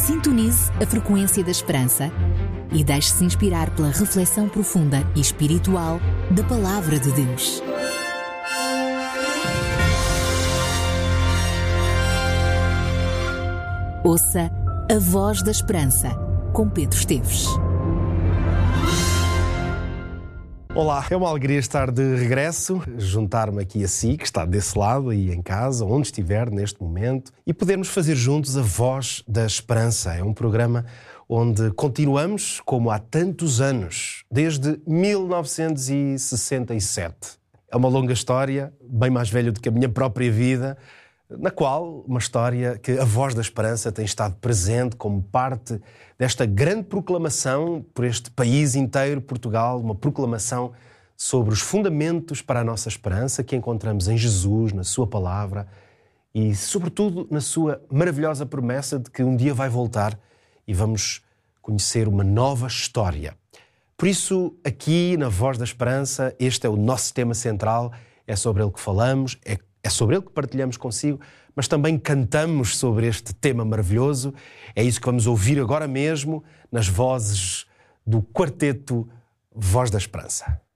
Sintonize a frequência da esperança e deixe-se inspirar pela reflexão profunda e espiritual da Palavra de Deus. Ouça a Voz da Esperança, com Pedro Esteves. Olá, é uma alegria estar de regresso, juntar-me aqui a si, que está desse lado aí em casa, onde estiver neste momento, e podermos fazer juntos a Voz da Esperança. É um programa onde continuamos, como há tantos anos, desde 1967. É uma longa história, bem mais velha do que a minha própria vida, na qual uma história que a Voz da Esperança tem estado presente como parte desta grande proclamação por este país inteiro, Portugal, uma proclamação sobre os fundamentos para a nossa esperança que encontramos em Jesus, na sua palavra e, sobretudo, na sua maravilhosa promessa de que um dia vai voltar e vamos conhecer uma nova história. Por isso, aqui na Voz da Esperança, este é o nosso tema central, é sobre ele que falamos, é sobre ele que partilhamos consigo, mas também cantamos sobre este tema maravilhoso. É isso que vamos ouvir agora mesmo nas vozes do quarteto Voz da Esperança.